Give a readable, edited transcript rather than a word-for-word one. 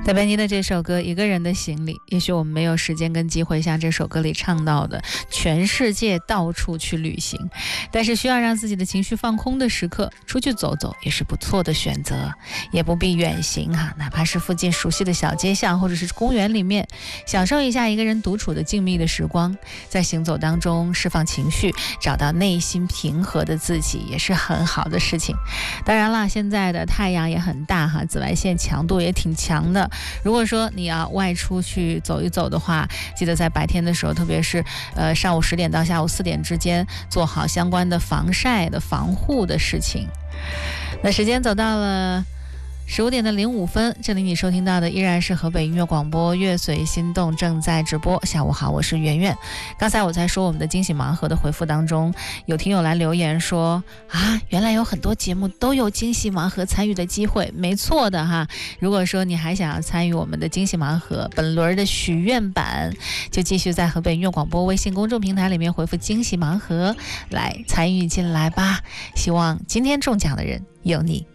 在班尼的这首歌《一个人的行李》，也许我们没有时间跟机会像这首歌里唱到的全世界到处去旅行，但是需要让自己的情绪放空的时刻，出去走走也是不错的选择，也不必远行哈，哪怕是附近熟悉的小街巷或者是公园里面，享受一下一个人独处的静谧的时光，在行走当中释放情绪，找到内心平和的自己，也是很好的事情。当然了，现在的太阳也很大哈，紫外线强度也挺强的。如果说你要外出去走一走的话，记得在白天的时候，特别是上午10点到下午4点之间，做好相关的防晒的防护的事情。那时间走到了15点05分，这里你收听到的依然是河北音乐广播乐随心动正在直播。下午好，我是圆圆。刚才我在说我们的惊喜盲盒的回复当中，有听友来留言说啊，原来有很多节目都有惊喜盲盒参与的机会，没错的哈。如果说你还想要参与我们的惊喜盲盒本轮的许愿版，就继续在河北音乐广播微信公众平台里面回复惊喜盲盒来参与进来吧。希望今天中奖的人有你。